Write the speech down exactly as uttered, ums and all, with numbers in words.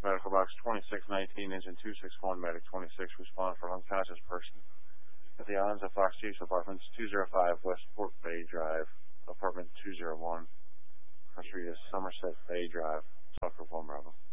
Medical box twenty-six nineteen, engine two six one, medic twenty-six, respond for unconscious person at the Islands of Fox Chiefs Apartments, two oh five West Port Bay Drive, apartment two oh one. Street is Somerset Bay Drive, South Bravo.